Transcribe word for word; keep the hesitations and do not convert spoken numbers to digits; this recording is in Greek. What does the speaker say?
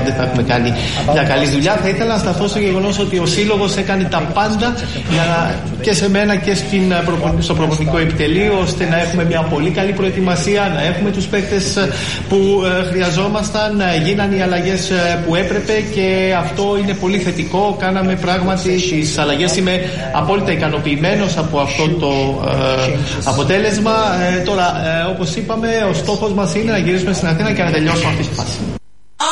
δεν θα έχουμε κάνει μια καλή δουλειά. Θα ήθελα να σταθώ στο γεγονός ότι ο Σύλλογος έκανε τα πάντα για να, και σε μένα και στην, στο προπονητικό επιτελείο, ώστε να έχουμε μια πολύ καλή προετοιμασία, να έχουμε τους παίκτες που χρειαζόμασταν, γίνανε οι αλλαγές που έπρεπε και αυτό είναι πολύ θετικό. Κάναμε πράγματι τις αλλαγές. Είμαι απόλυτα ικανοποιημένος από αυτό το ε, αποτέλεσμα. Ε, τώρα, ε, όπως είπαμε, ο στόχος μας είναι να γυρίσουμε στην Αθήνα και να τελειώσουμε αυτή τη φάση.